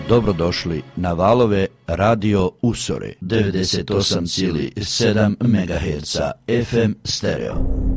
Dobrodošli na valove Radio Usore 98,7 MHz FM stereo.